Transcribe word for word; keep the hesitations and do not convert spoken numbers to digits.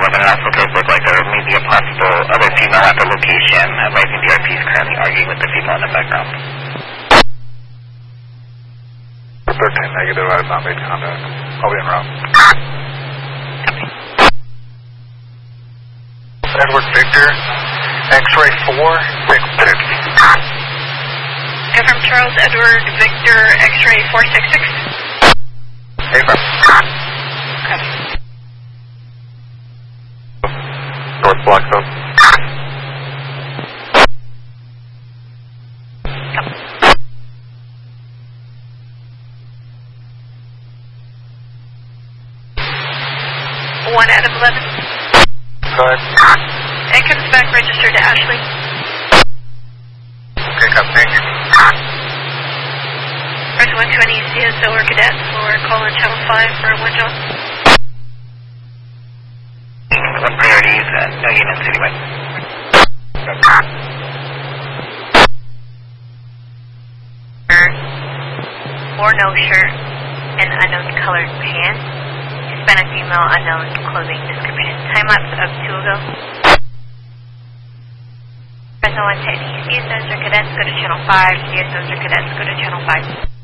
eleven, and also does look like there may be a possible other female at the location. Advising D R P is currently arguing with the female in the background. thirteen negative, I have not made contact. I'll be en route. Edward Victor, X-ray four, six six. Confirm Charles Edward Victor, X-ray four six six. Affirm. Copy. North block zone. One out of eleven. Go ahead. And comes back registered to Ashley. Okay, come, thank you. Press one twenty C S O or cadet for call on channel five for one John. One priorities, uh, no units anyway. Or no shirt and unknown colored pants. Hispanic female, unknown clothing description. Time lapse of two ago. Press one ten C S Os or cadets go to channel five. C S Os or cadets go to channel five.